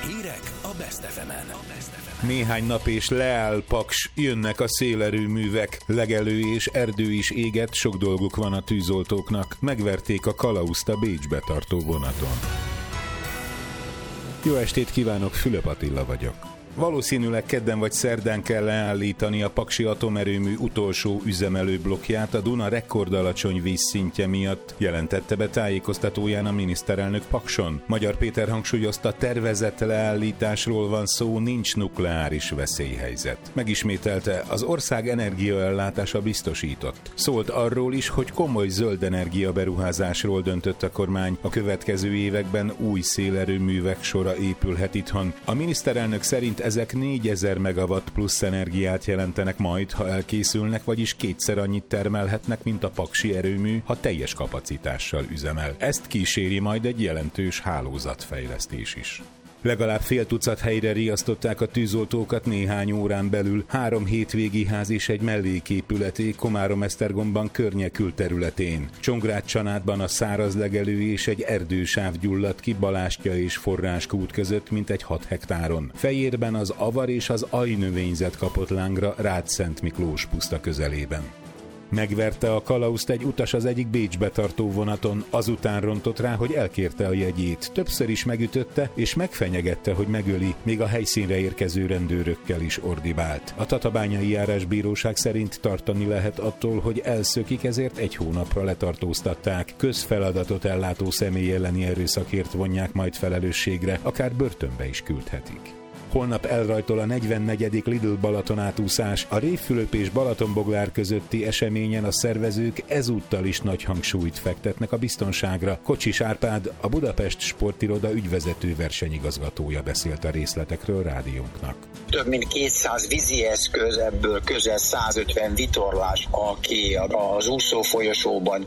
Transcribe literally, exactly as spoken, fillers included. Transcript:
Hírek a Best ef emen. Néhány nap és leáll Paks, jönnek a szélerőművek, legelő és erdő is éget, sok dolguk van a tűzoltóknak, megverték a kalauzt a Bécsbe tartó vonaton. Jó estét kívánok, Fülöp Attila vagyok. Valószínűleg kedden vagy szerdán kell leállítani a paksi atomerőmű utolsó üzemelő blokkját a Duna rekordalacsony vízszintje miatt, jelentette be tájékoztatóján a miniszterelnök Pakson. Magyar Péter hangsúlyozta, tervezett leállításról van szó, nincs nukleáris veszélyhelyzet. Megismételte, az ország energiaellátása biztosított. Szólt arról is, hogy komoly zöld energia beruházásról döntött a kormány, a következő években új szélerőművek sora épülhet itthon. A miniszterelnök szerint ezek négyezer megawatt plusz energiát jelentenek majd, ha elkészülnek, vagyis kétszer annyit termelhetnek, mint a paksi erőmű, ha teljes kapacitással üzemel. Ezt kíséri majd egy jelentős hálózatfejlesztés is. Legalább fél tucat helyre riasztották a tűzoltókat néhány órán belül, három hétvégi ház és egy melléképületé Komárom-Esztergomban környekül területén. Csongrád-Csanádban a száraz legelő és egy erdősáv gyulladt ki Balástya és Forráskút között mintegy hat hektáron. Fejérben az avar és az ajnövényzet kapott lángra Rád-Szent Miklós puszta közelében. Megverte a kalauzt egy utas az egyik Bécsbe tartó vonaton, azután rontott rá, hogy elkérte a jegyét. Többször is megütötte, és megfenyegette, hogy megöli, még a helyszínre érkező rendőrökkel is ordibált. A Tatabányai Járásbíróság szerint tartani lehet attól, hogy elszökik, ezért egy hónapra letartóztatták. Közfeladatot ellátó személy elleni erőszakért vonják majd felelősségre, akár börtönbe is küldhetik. Holnap elrajtol a negyvennegyedik Lidl Balaton átúszás. A Révfülöp és Balatonboglár közötti eseményen a szervezők ezúttal is nagy hangsúlyt fektetnek a biztonságra. Kocsis Árpád, a Budapest Sportiroda ügyvezető versenyigazgatója beszélt a részletekről rádiónknak. Több mint kétszáz vízi eszköz, ebből közel százötven vitorlás, aki az úszó folyosóban